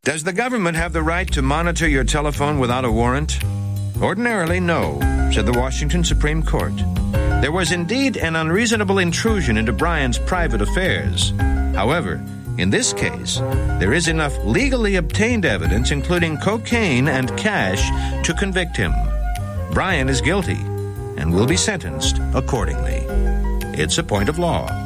Does the government have the right to monitor your telephone without a warrant? Ordinarily, no, said the Washington Supreme Court. There was indeed an unreasonable intrusion into Brian's private affairs. However, in this case, there is enough legally obtained evidence, including cocaine and cash, to convict him. Brian is guilty and will be sentenced accordingly. It's a point of law.